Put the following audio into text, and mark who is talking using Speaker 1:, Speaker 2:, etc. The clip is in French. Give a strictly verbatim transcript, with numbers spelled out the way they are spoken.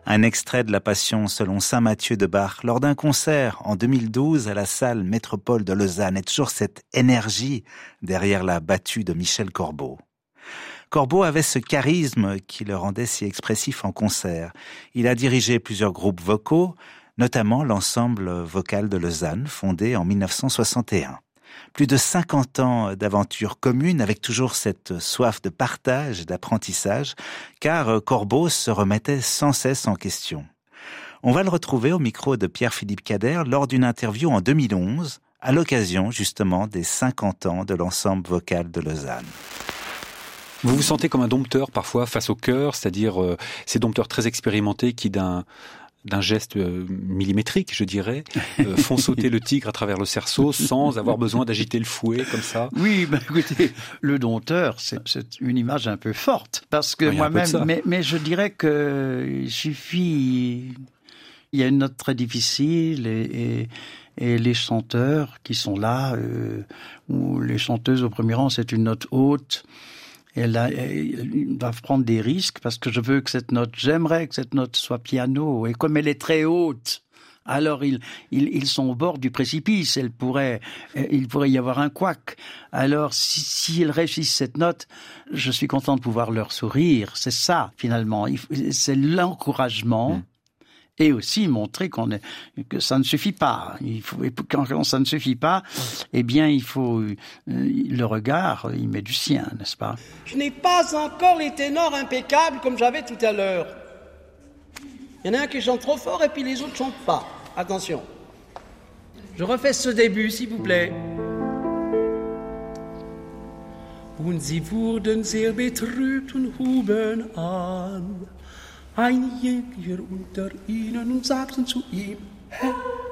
Speaker 1: Un extrait de la Passion selon saint Matthieu de Bach lors d'un concert en deux mille douze à la salle Métropole de Lausanne. Et toujours cette énergie derrière la battue de Michel Corbeau. Corbeau avait ce charisme qui le rendait si expressif en concert. Il a dirigé plusieurs groupes vocaux, notamment l'ensemble vocal de Lausanne, fondé en dix-neuf cent soixante et un. Plus de cinquante ans d'aventures communes avec toujours cette soif de partage et d'apprentissage, car Corbeau se remettait sans cesse en question. On va le retrouver au micro de Pierre-Philippe Cader lors d'une interview en deux mille onze, à l'occasion justement des cinquante ans de l'ensemble vocal de Lausanne.
Speaker 2: Vous vous sentez comme un dompteur parfois face au chœur, c'est-à-dire euh, ces dompteurs très expérimentés qui d'un d'un geste euh, millimétrique, je dirais, euh, font sauter le tigre à travers le cerceau sans avoir besoin d'agiter le fouet comme ça.
Speaker 3: Oui, ben écoutez, le dompteur, c'est, c'est une image un peu forte parce que
Speaker 2: oui,
Speaker 3: moi-même, mais, mais je dirais que il suffit, il y a une note très difficile et, et, et les chanteurs qui sont là, euh, ou les chanteuses au premier rang, c'est une note haute. Elle, a, elle doivent prendre des risques parce que je veux que cette note, j'aimerais que cette note soit piano. Et comme elle est très haute, alors ils, ils, ils sont au bord du précipice. Elle pourrait, il pourrait y avoir un couac. Alors si, si ils réussissent cette note, je suis content de pouvoir leur sourire. C'est ça finalement. C'est l'encouragement. Mmh. Et aussi montrer qu'on est, que ça ne suffit pas. Il faut, quand, quand ça ne suffit pas, eh bien, il faut euh, le regard, il met du sien, n'est-ce pas?
Speaker 4: Je n'ai pas encore les ténors impeccables comme j'avais tout à l'heure. Il y en a un qui chante trop fort et puis les autres chantent pas. Attention. Je refais ce début, s'il vous plaît. Und sie wurden sehr betrübt und huben an. Ein Jäger unter ihnen und sagten zu ihm, Herr,